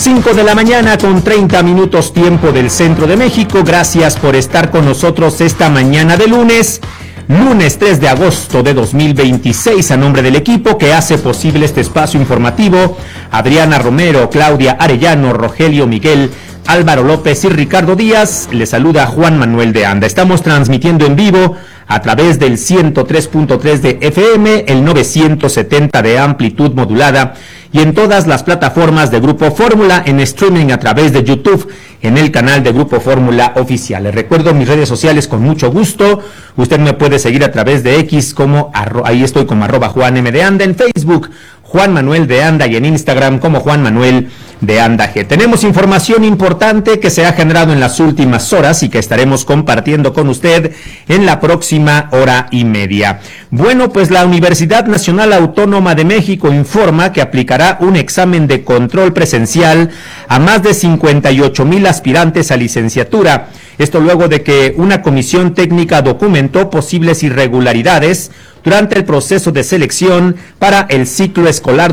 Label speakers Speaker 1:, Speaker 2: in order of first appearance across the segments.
Speaker 1: 5 de la mañana con 30 minutos tiempo del centro de México. Gracias por estar con nosotros esta mañana de lunes 3 de agosto de 2026. A nombre del equipo que hace posible este espacio informativo, Adriana Romero, Claudia Arellano, Rogelio Miguel, Álvaro López y Ricardo Díaz, le saluda Juan Manuel de Anda. Estamos transmitiendo en vivo a través del 103.3 de FM, el 970 de amplitud modulada y en todas las plataformas de Grupo Fórmula, en streaming a través de YouTube, en el canal de Grupo Fórmula Oficial. Les recuerdo mis redes sociales con mucho gusto. Usted me puede seguir a través de X como ahí estoy como @JuanM de Anda, en Facebook Juan Manuel de Anda y en Instagram como Juan Manuel de Anda G. Tenemos información importante que se ha generado en las últimas horas y que estaremos compartiendo con usted en la próxima hora y media. Bueno, pues la Universidad Nacional Autónoma de México informa que aplicará un examen de control presencial a más de 58,000 aspirantes a licenciatura. Esto luego de que una comisión técnica documentó posibles irregularidades durante el proceso de selección para el ciclo escolar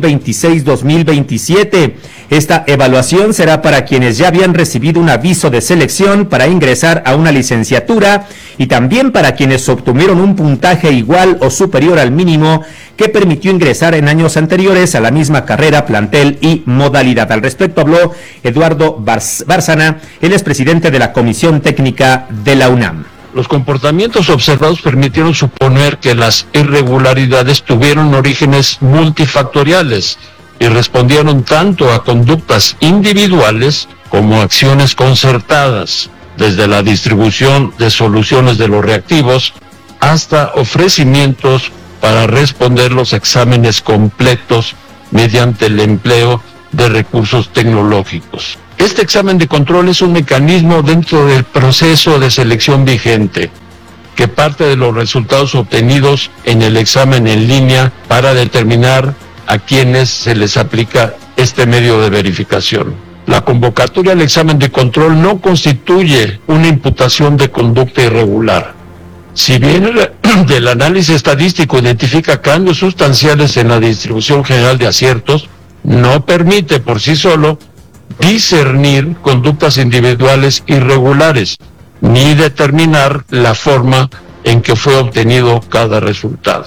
Speaker 1: 2026-2027. Esta evaluación será para quienes ya habían recibido un aviso de selección para ingresar a una licenciatura y también para quienes obtuvieron un puntaje igual o superior al mínimo que permitió ingresar en años anteriores a la misma carrera, plantel y modalidad. Al respecto habló Eduardo Bárcena, el expresidente de la Comisión Técnica de la UNAM.
Speaker 2: Los comportamientos observados permitieron suponer que las irregularidades tuvieron orígenes multifactoriales y respondieron tanto a conductas individuales como acciones concertadas, desde la distribución de soluciones de los reactivos hasta ofrecimientos para responder los exámenes completos mediante el empleo de recursos tecnológicos. Este examen de control es un mecanismo dentro del proceso de selección vigente, que parte de los resultados obtenidos en el examen en línea para determinar a quienes se les aplica este medio de verificación. La convocatoria al examen de control no constituye una imputación de conducta irregular. Si bien el análisis estadístico identifica cambios sustanciales en la distribución general de aciertos, no permite por sí solo discernir conductas individuales irregulares, ni determinar la forma en que fue obtenido cada resultado.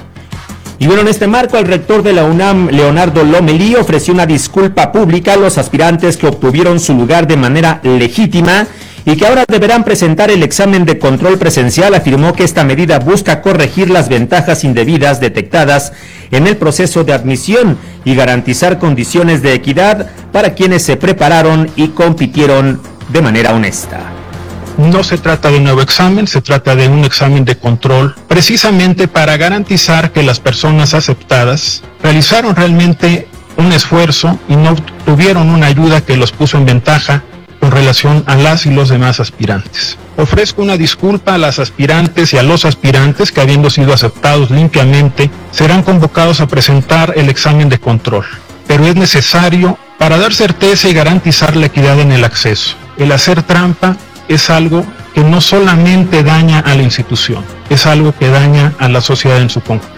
Speaker 1: Y bueno, en este marco, el rector de la UNAM, Leonardo Lomelí, ofreció una disculpa pública a los aspirantes que obtuvieron su lugar de manera legítima y que ahora deberán presentar el examen de control presencial. Afirmó que esta medida busca corregir las ventajas indebidas detectadas en el proceso de admisión y garantizar condiciones de equidad para quienes se prepararon y compitieron de manera honesta.
Speaker 3: No se trata de un nuevo examen, se trata de un examen de control, precisamente para garantizar que las personas aceptadas realizaron realmente un esfuerzo y no tuvieron una ayuda que los puso en ventaja con relación a las y los demás aspirantes. Ofrezco una disculpa a las aspirantes y a los aspirantes que, habiendo sido aceptados limpiamente, serán convocados a presentar el examen de control, pero es necesario para dar certeza y garantizar la equidad en el acceso. El hacer trampa es algo que no solamente daña a la institución, es algo que daña a la sociedad en su conjunto.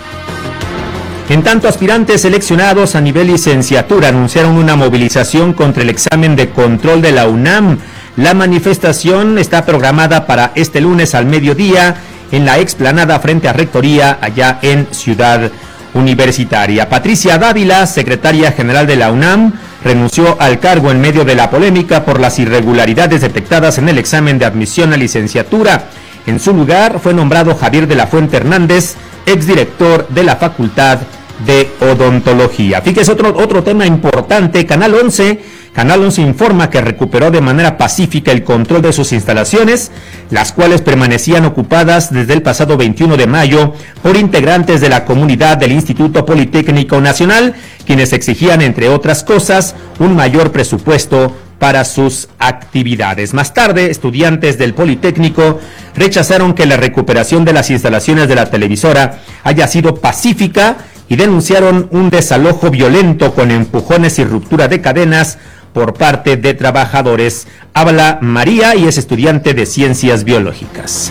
Speaker 1: En tanto, aspirantes seleccionados a nivel licenciatura anunciaron una movilización contra el examen de control de la UNAM. La manifestación está programada para este lunes al mediodía en la explanada frente a Rectoría, allá en Ciudad Universitaria. Patricia Dávila, secretaria general de la UNAM, renunció al cargo en medio de la polémica por las irregularidades detectadas en el examen de admisión a licenciatura. En su lugar fue nombrado Javier de la Fuente Hernández, exdirector de la Facultad de Odontología. Fíjese otro tema importante. Canal 11 informa que recuperó de manera pacífica el control de sus instalaciones, las cuales permanecían ocupadas desde el pasado 21 de mayo por integrantes de la comunidad del Instituto Politécnico Nacional, quienes exigían, entre otras cosas, un mayor presupuesto para sus actividades. Más tarde, estudiantes del Politécnico rechazaron que la recuperación de las instalaciones de la televisora haya sido pacífica y denunciaron un desalojo violento con empujones y ruptura de cadenas por parte de trabajadores. Habla María y es estudiante de Ciencias Biológicas.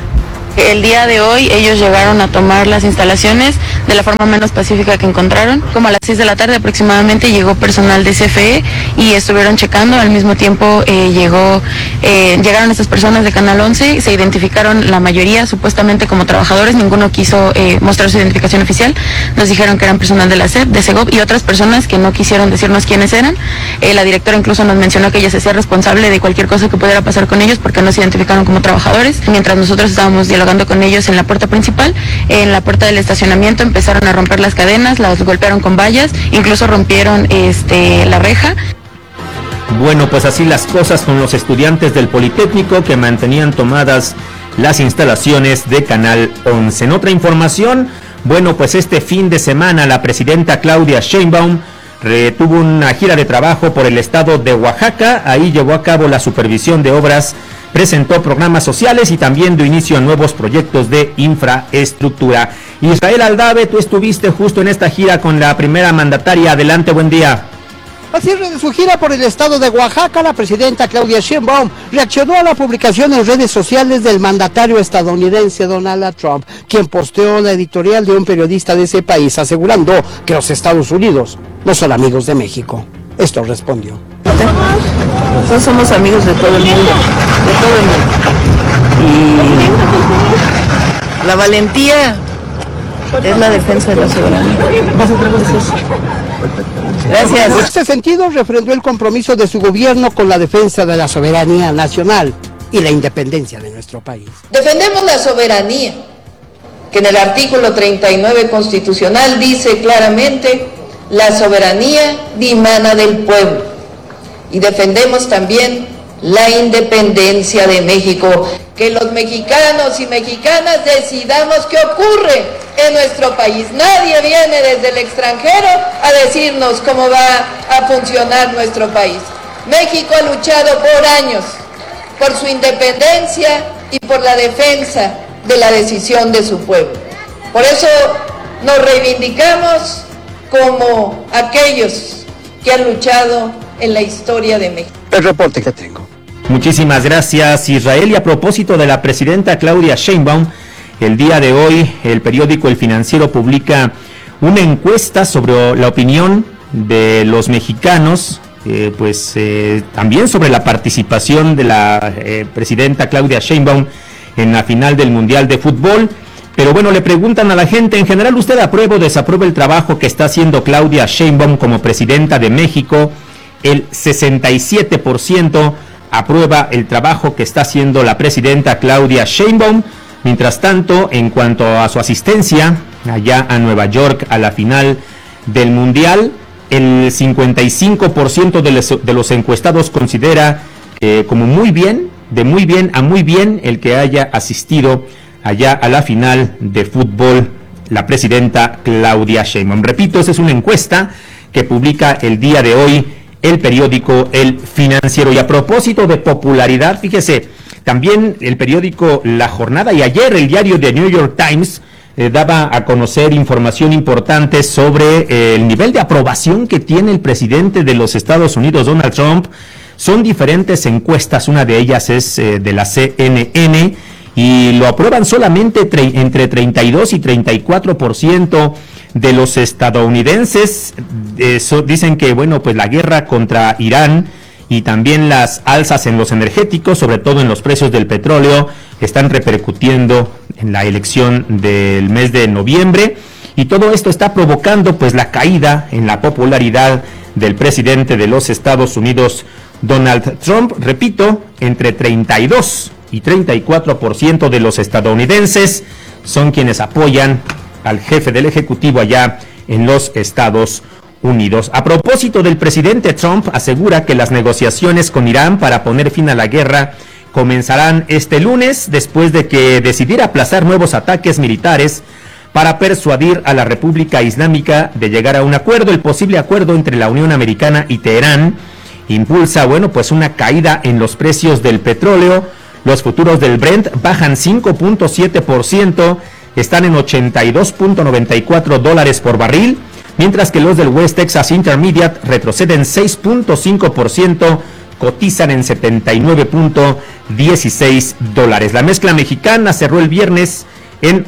Speaker 4: El día de hoy ellos llegaron a tomar las instalaciones de la forma menos pacífica que encontraron. Como a las 6 de la tarde aproximadamente llegó personal de CFE y estuvieron checando. Al mismo tiempo llegaron estas personas de Canal 11, se identificaron la mayoría supuestamente como trabajadores, ninguno quiso mostrar su identificación oficial. Nos dijeron que eran personal de la SEP, de Segov y otras personas que no quisieron decirnos quiénes eran. La directora incluso nos mencionó que ella se hacía responsable de cualquier cosa que pudiera pasar con ellos porque no se identificaron como trabajadores. Mientras nosotros estábamos dialogando con ellos en la puerta principal, en la puerta del estacionamiento empezaron a romper las cadenas, las golpearon con vallas, incluso rompieron la reja.
Speaker 1: Bueno, pues así las cosas con los estudiantes del Politécnico que mantenían tomadas las instalaciones de Canal 11. En otra información, bueno, pues este fin de semana la presidenta Claudia Sheinbaum tuvo una gira de trabajo por el estado de Oaxaca. Ahí llevó a cabo la supervisión de obras, presentó programas sociales y también dio inicio a nuevos proyectos de infraestructura. Israel Aldave, tú estuviste justo en esta gira con la primera mandataria. Adelante, buen día.
Speaker 5: Al cierre de su gira por el estado de Oaxaca, la presidenta Claudia Sheinbaum reaccionó a la publicación en redes sociales del mandatario estadounidense Donald Trump, quien posteó la editorial de un periodista de ese país asegurando que los Estados Unidos no son amigos de México. Esto respondió.
Speaker 4: No somos amigos de todo el mundo, Y la valentía es la defensa de la soberanía. Gracias.
Speaker 5: En este sentido, refrendó el compromiso de su gobierno con la defensa de la soberanía nacional y la independencia de nuestro país.
Speaker 6: Defendemos la soberanía, que en el artículo 39 constitucional dice claramente: la soberanía dimana del pueblo. Y defendemos también la independencia de México, que los mexicanos y mexicanas decidamos qué ocurre en nuestro país. Nadie viene desde el extranjero a decirnos cómo va a funcionar nuestro país. México ha luchado por años por su independencia y por la defensa de la decisión de su pueblo. Por eso nos reivindicamos como aquellos que han luchado en la historia de México.
Speaker 5: El reporte que tengo.
Speaker 1: Muchísimas gracias, Israel. Y a propósito de la presidenta Claudia Sheinbaum, el día de hoy el periódico El Financiero publica una encuesta sobre la opinión de los mexicanos, también sobre la participación de la presidenta Claudia Sheinbaum en la final del Mundial de Fútbol. Pero bueno, le preguntan a la gente, en general, ¿usted aprueba o desaprueba el trabajo que está haciendo Claudia Sheinbaum como presidenta de México? El 67% aprueba el trabajo que está haciendo la presidenta Claudia Sheinbaum. Mientras tanto, en cuanto a su asistencia allá a Nueva York a la final del Mundial, el 55% de los encuestados considera como muy bien, de muy bien a muy bien, el que haya asistido allá a la final de fútbol la presidenta Claudia Sheinbaum. Repito, esa es una encuesta que publica el día de hoy el periódico El Financiero. Y a propósito de popularidad, fíjese, también el periódico La Jornada y ayer el diario The New York Times daba a conocer información importante sobre el nivel de aprobación que tiene el presidente de los Estados Unidos, Donald Trump. Son diferentes encuestas, una de ellas es de la CNN, y lo aprueban solamente entre 32 y 34% de los estadounidenses. Dicen que, bueno, pues la guerra contra Irán y también las alzas en los energéticos, sobre todo en los precios del petróleo, están repercutiendo en la elección del mes de noviembre, y todo esto está provocando pues la caída en la popularidad del presidente de los Estados Unidos, Donald Trump. Repito, entre 32 y 34% de los estadounidenses son quienes apoyan al jefe del Ejecutivo allá en los Estados Unidos. A propósito del presidente Trump, asegura que las negociaciones con Irán para poner fin a la guerra comenzarán este lunes, después de que decidiera aplazar nuevos ataques militares para persuadir a la República Islámica de llegar a un acuerdo. El posible acuerdo entre la Unión Americana y Teherán impulsa, bueno, pues una caída en los precios del petróleo. Los futuros del Brent bajan 5.7%, están en $82.94 por barril, mientras que los del West Texas Intermediate retroceden 6.5%, cotizan en $79.16. La mezcla mexicana cerró el viernes en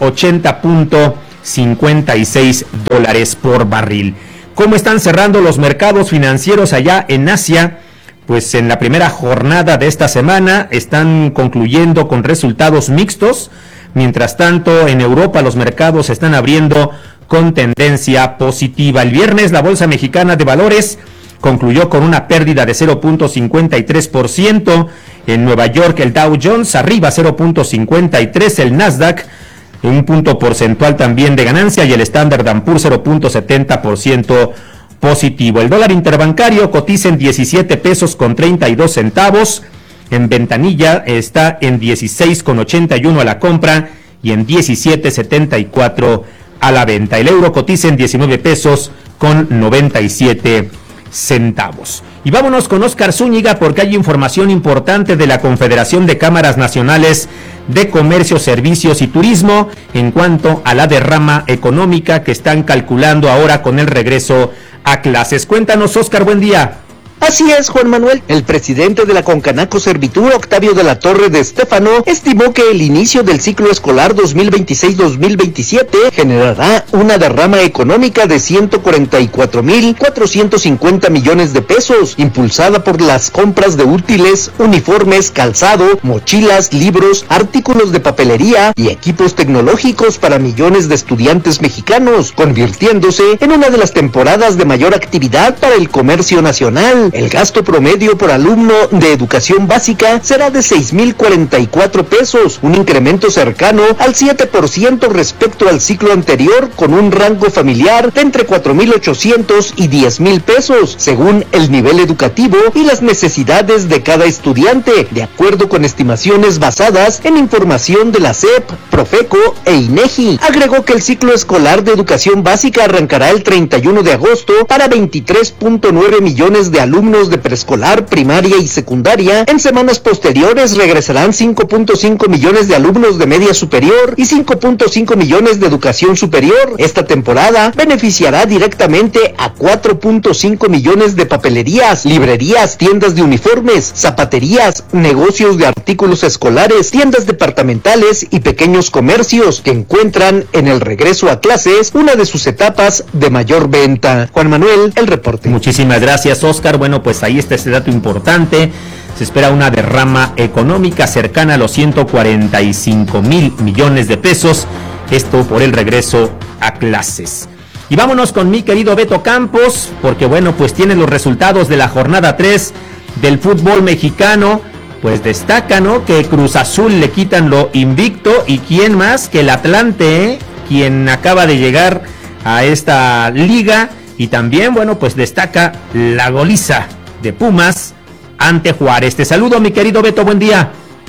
Speaker 1: $80.56 por barril. ¿Cómo están cerrando los mercados financieros allá en Asia? Pues en la primera jornada de esta semana están concluyendo con resultados mixtos. Mientras tanto, en Europa los mercados están abriendo con tendencia positiva. El viernes la Bolsa Mexicana de Valores concluyó con una pérdida de 0.53%. En Nueva York el Dow Jones arriba 0.53%, el Nasdaq un punto porcentual también de ganancia y el Standard & Poor's 0.70% positivo. El dólar interbancario cotiza en 17 pesos con 32 centavos. En ventanilla está en 16,81 a la compra y en 17,74 a la venta. El euro cotiza en 19 pesos con 97 centavos. Y vámonos con Óscar Zúñiga porque hay información importante de la Confederación de Cámaras Nacionales de Comercio, Servicios y Turismo en cuanto a la derrama económica que están calculando ahora con el regreso a clases. Cuéntanos, Óscar, buen día.
Speaker 7: Así es, Juan Manuel. El presidente de la Concanaco Servitur, Octavio de la Torre de Estéfano, estimó que el inicio del ciclo escolar 2026-2027 generará una derrama económica de 144,450 millones de pesos, impulsada por las compras de útiles, uniformes, calzado, mochilas, libros, artículos de papelería y equipos tecnológicos para millones de estudiantes mexicanos, convirtiéndose en una de las temporadas de mayor actividad para el comercio nacional. El gasto promedio por alumno de educación básica será de 6,044 pesos, un incremento cercano al 7% respecto al ciclo anterior, con un rango familiar de entre 4,800 y 10,000 pesos, según el nivel educativo y las necesidades de cada estudiante, de acuerdo con estimaciones basadas en información de la SEP, Profeco e INEGI. Agregó que el ciclo escolar de educación básica arrancará el 31 de agosto para 23.9 millones de alumnos de preescolar, primaria y secundaria. En semanas posteriores regresarán 5.5 millones de alumnos de media superior y 5.5 millones de educación superior. Esta temporada beneficiará directamente a 4.5 millones de papelerías, librerías, tiendas de uniformes, zapaterías, negocios de artículos escolares, tiendas departamentales y pequeños comercios que encuentran en el regreso a clases una de sus etapas de mayor venta. Juan Manuel, el reporte.
Speaker 1: Muchísimas gracias, Óscar. Bueno, pues ahí está ese dato importante. Se espera una derrama económica cercana a los 145,000 millones de pesos. Esto por el regreso a clases. Y vámonos con mi querido Beto Campos, porque bueno, pues tiene los resultados de la jornada 3 del fútbol mexicano. Pues destaca, ¿no?, que Cruz Azul le quitan lo invicto, y quién más que el Atlante, quien acaba de llegar a esta liga. Y también, bueno, pues destaca la goliza de Pumas ante Juárez. Te saludo, mi querido Beto, buen día.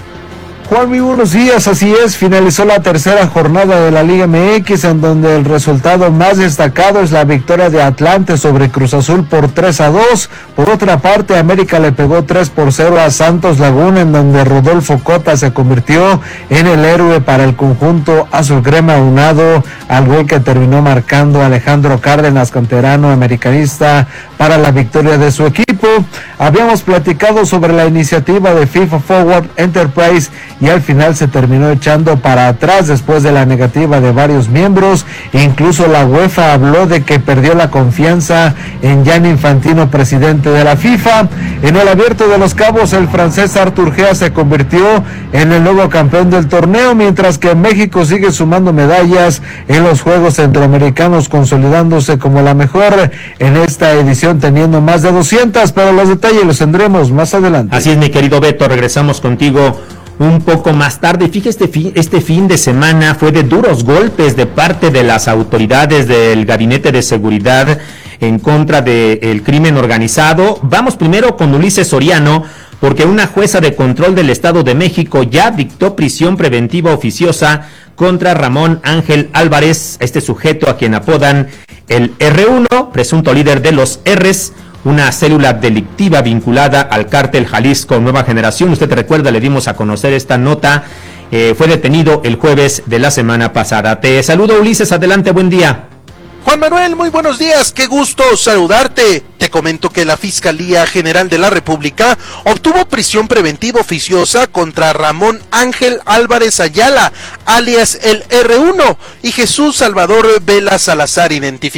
Speaker 8: Juan, muy buenos días, así es, finalizó la tercera jornada de la Liga MX, en donde el resultado más destacado es la victoria de Atlante sobre Cruz Azul por 3-2. Por otra parte, América le pegó 3-0 a Santos Laguna, en donde Rodolfo Cota se convirtió en el héroe para el conjunto azulcrema, unado al gol que terminó marcando Alejandro Cárdenas, canterano americanista, para la victoria de su equipo. Habíamos platicado sobre la iniciativa de FIFA Forward Enterprise y al final se terminó echando para atrás después de la negativa de varios miembros. Incluso la UEFA habló de que perdió la confianza en Gianni Infantino, presidente de la FIFA. En el Abierto de los Cabos, el francés Arthur Gea se convirtió en el nuevo campeón del torneo, mientras que México sigue sumando medallas en los Juegos Centroamericanos, consolidándose como la mejor en esta edición, teniendo más de 200, pero los detalles los tendremos más adelante.
Speaker 1: Así es, mi querido Beto, regresamos contigo un poco más tarde. Fíjate, este fin de semana fue de duros golpes de parte de las autoridades del Gabinete de Seguridad en contra del crimen organizado. Vamos primero con Ulises Soriano, porque una jueza de control del Estado de México ya dictó prisión preventiva oficiosa contra Ramón Ángel Álvarez, este sujeto a quien apodan el R1, presunto líder de los R's, una célula delictiva vinculada al cártel Jalisco Nueva Generación. Usted recuerda, le dimos a conocer esta nota. Fue detenido el jueves de la semana pasada. Te saludo, Ulises, adelante, buen día.
Speaker 9: Juan Manuel, muy buenos días, qué gusto saludarte. Te comento que la Fiscalía General de la República obtuvo prisión preventiva oficiosa contra Ramón Ángel Álvarez Ayala, alias el R1, y Jesús Salvador Vela Salazar, identificado